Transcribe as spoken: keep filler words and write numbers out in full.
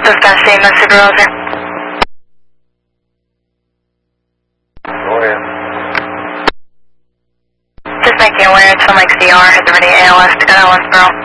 Just got seeing the supervisor. Go ahead. Just making aware it's from like C R has already A L S to go to Owensboro.